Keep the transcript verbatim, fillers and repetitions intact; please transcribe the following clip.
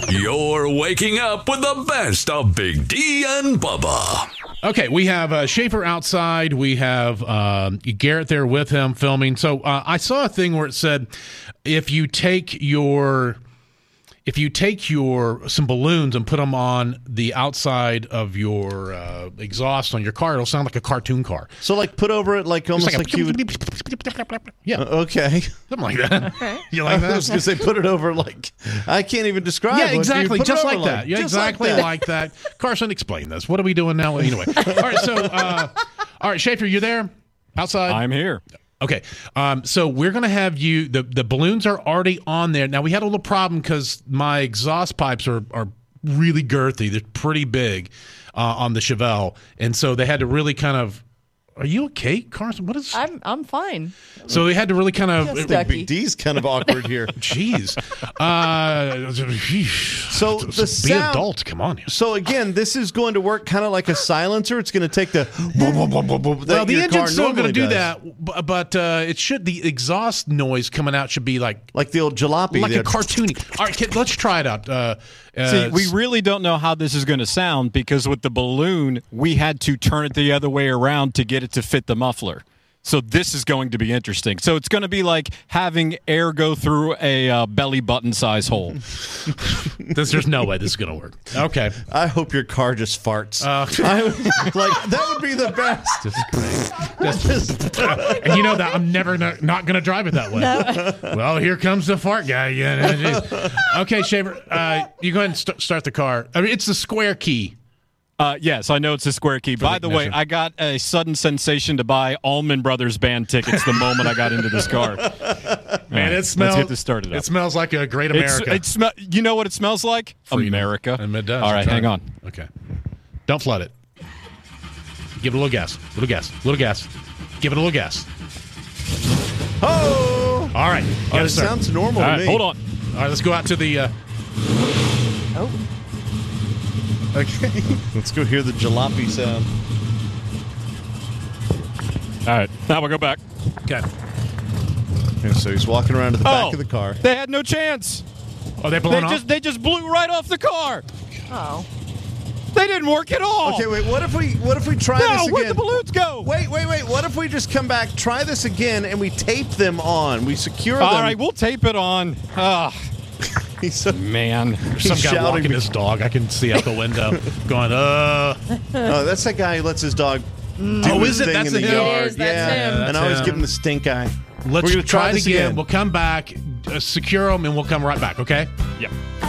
You're waking up with the best of Big D and Bubba. Okay, we have uh, Schaefer outside. We have um, Garrett there with him filming. So uh, I saw a thing where it said if you take your if you take your some balloons and put them on the outside of your uh, exhaust on your car, it'll sound like a cartoon car. So like put over it like almost It's like, a, you would. yeah, Uh, okay. something like that. Okay. You like I was that? going to say put it over like I can't even describe. Yeah, what you exactly. put it Just over like that. Yeah, Just exactly like that. like that. Carson, explain this. What are we doing now? Anyway. All right, so, uh, all right, Schaefer, you there? Outside? I'm here. Okay. Um, so we're going to have you, the, the balloons are already on there. Now, we had a little problem because my exhaust pipes are, are really girthy. They're pretty big uh, on the Chevelle. And so they had to really kind of, are you okay, Carson? What is? I'm I'm fine. So they had to really kind of, Just I Ducky. think Big D's kind of awkward here. jeez. Uh, So the be sound- adult. Come on. So again, this is going to work kind of like a silencer. It's going to take the Well, the engine's still going to do that, bu- but uh, it should. The exhaust noise coming out should be like like the old jalopy, like there. a cartoony. All right, kid, let's try it out. Uh, uh, See, we really don't know how this is going to sound because with the balloon, we had to turn it the other way around to get it to fit the muffler. So this is going to be interesting. So it's going to be like having air go through a uh, belly button size hole. this, there's no way this is going to work. Okay, I hope your car just farts. Uh, I, like that would be the best. just great. Just- and you know that I'm never not, not going to drive it that way. Well, here comes the fart guy again. Jeez. Okay, Shaver, uh, you go ahead and st- start the car. I mean, it's the square key. Uh, yes, I know it's a square key. By the way, ignition. I got a sudden sensation to buy Allman Brothers band tickets the moment I got into this car. Man, it smells. Let's get this started up. It smells like a great It's, America. it sm- you know what it smells like? Freedom. America. And it does. All right, That's hang on. Okay. Don't flood it. Give it a little gas. Little gas. Little gas. Give it a little gas. Oh, All right. oh Gotta it start. sounds normal All to right, me. hold on. All right, let's go out to the. Uh, Oh, Okay, let's go hear the jalopy sound. All right, now we'll go back. okay. Okay, so he's walking around to the back Oh, of the car. They had no chance. Oh, they They blowing off? just they just blew right off the car. oh. They didn't work at all. Okay, wait. What if we what if we try no, this again? where'd the balloons go? Wait, wait, wait. What if we just come back, try this again, and we tape them on? We secure All them. right, we'll tape it on. Ah, He's so, man. There's some he's guy shouting walking me- his dog. I can see out the window going, uh. oh, that's that guy who lets his dog do Oh, his is it? thing That's in the him? It yard. is, that's yeah, him. and That's I always him. give him the stink eye. Let's We're gonna try, try it this again. again. We'll come back, uh, secure them, and we'll come right back, okay? Yep.